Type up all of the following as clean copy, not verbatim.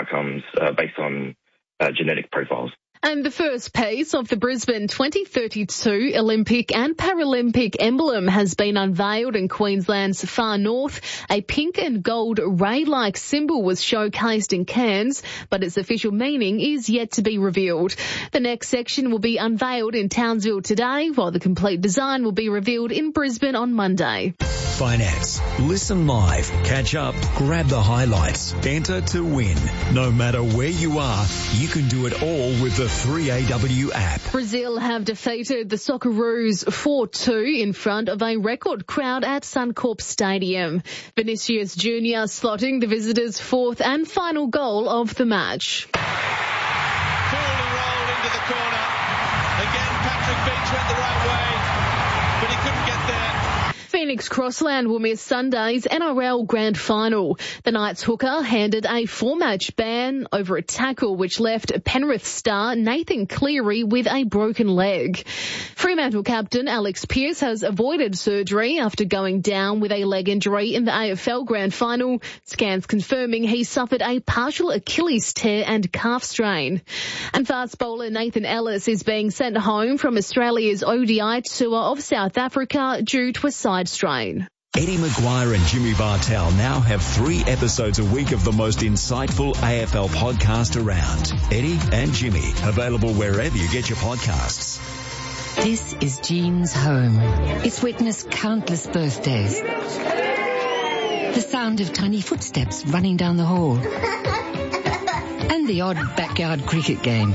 outcomes based on genetic profiles. And the first piece of the Brisbane 2032 Olympic and Paralympic emblem has been unveiled in Queensland's far north. A pink and gold ray-like symbol was showcased in Cairns, but its official meaning is yet to be revealed. The next section will be unveiled in Townsville today, while the complete design will be revealed in Brisbane on Monday. Finance. Listen live, catch up, grab the highlights, enter to win. No matter where you are, you can do it all with the 3AW app. Brazil have defeated the Socceroos 4-2 in front of a record crowd at Suncorp Stadium. Vinicius Jr. slotting the visitors' fourth and final goal of the match. Poorly rolled into the corner. Again, Patrick Beach went the right way, but he couldn't get there. Phoenix Crossland will miss Sunday's NRL Grand Final. The Knights hooker handed a 4-match ban over a tackle which left Penrith star Nathan Cleary with a broken leg. Fremantle captain Alex Pearce has avoided surgery after going down with a leg injury in the AFL Grand Final. Scans confirming he suffered a partial Achilles tear and calf strain. And fast bowler Nathan Ellis is being sent home from Australia's ODI tour of South Africa due to a side strain. Eddie Maguire and Jimmy Bartell now have 3 episodes a week of the most insightful AFL podcast around. Eddie and Jimmy, available wherever you get your podcasts. This is Jean's home. It's witnessed countless birthdays. The sound of tiny footsteps running down the hall. And the odd backyard cricket game.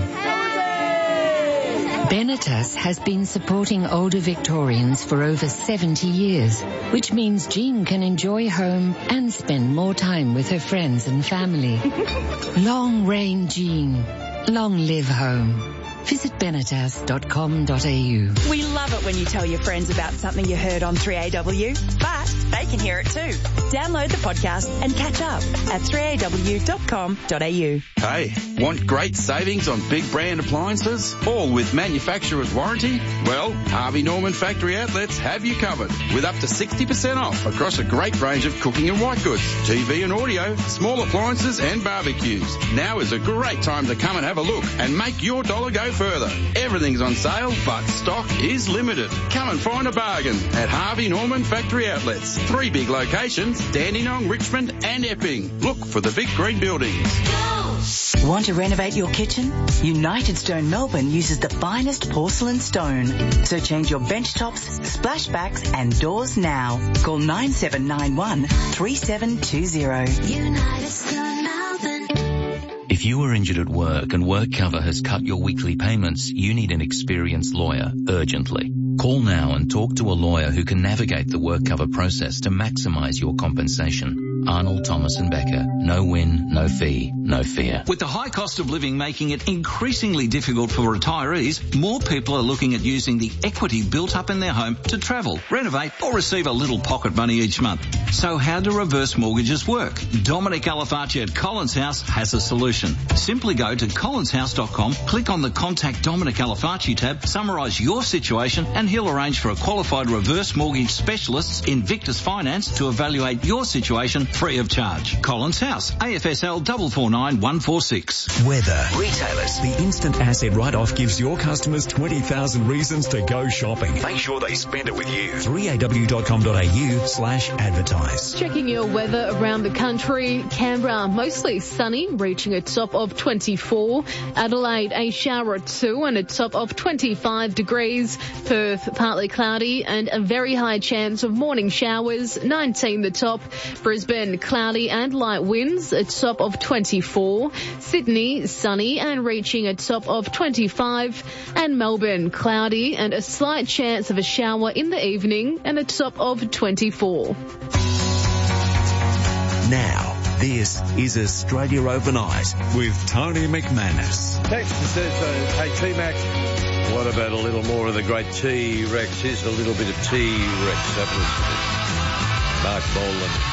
Benetas has been supporting older Victorians for over 70 years, which means Jean can enjoy home and spend more time with her friends and family. Long reign Jean. Long live home. Visit benetas.com.au. We love it when you tell your friends about something you heard on 3AW, but they can hear it too. Download the podcast and catch up at 3aw.com.au. Hey, want great savings on big brand appliances? All with manufacturer's warranty? Well, Harvey Norman Factory Outlets have you covered with up to 60% off across a great range of cooking and white goods, TV and audio, small appliances and barbecues. Now is a great time to come and have a look and make your dollar go further. Everything's on sale, but stock is limited. Come and find a bargain at Harvey Norman Factory Outlets. 3 big locations, Dandenong, Richmond and Epping. Look for the big green buildings. Want to renovate your kitchen? United Stone Melbourne uses the finest porcelain stone. So change your bench tops, splashbacks and doors now. Call 9791 3720. United Stone Melbourne. If you are injured at work and work cover has cut your weekly payments, you need an experienced lawyer urgently. Call now and talk to a lawyer who can navigate the work cover process to maximise your compensation. Arnold, Thomas and Becker. No win, no fee, no fear. With the high cost of living making it increasingly difficult for retirees, more people are looking at using the equity built up in their home to travel, renovate or receive a little pocket money each month. So how do reverse mortgages work? Dominic Alafacci at Collins House has a solution. Simply go to collinshouse.com, click on the Contact Dominic Alafacci tab, summarise your situation and he'll arrange for a qualified reverse mortgage specialist Invictus Finance to evaluate your situation free of charge. Collins House, AFSL 449146. Weather. Retailers. The instant asset write-off gives your customers 20,000 reasons to go shopping. Make sure they spend it with you. 3aw.com.au/advertise. Checking your weather around the country. Canberra, mostly sunny, reaching a top of 24. Adelaide, a shower or 2 and a top of 25 degrees. Perth, partly cloudy and a very high chance of morning showers, 19 the top. Brisbane, cloudy and light winds, a top of 24. Sydney, sunny and reaching a top of 25. And Melbourne, cloudy and a slight chance of a shower in the evening and a top of 24. Now, this is Australia Overnight with Tony McManus. Text says, hey T-Mac, what about a little more of the great T-Rex? Here's a little bit of T-Rex. That was Mark Bolan.